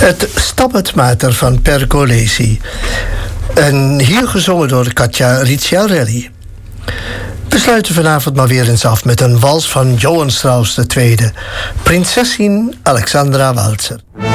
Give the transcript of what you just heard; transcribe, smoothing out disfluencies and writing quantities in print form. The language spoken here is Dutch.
Het Stabat Mater van Pergolesi. En hier gezongen door Katja Ricciarelli. We sluiten vanavond maar weer eens af met een wals van Johann Strauss II. Prinzessin Alexandra Walzer.